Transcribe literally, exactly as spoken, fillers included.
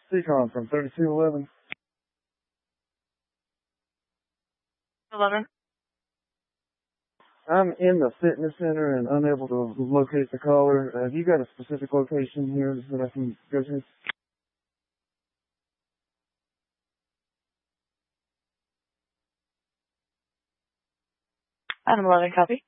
Seacon from thirty-two eleven. eleven. I'm in the fitness center and unable to locate the caller. Have you got a specific location here that I can go to? Item eleven, copy.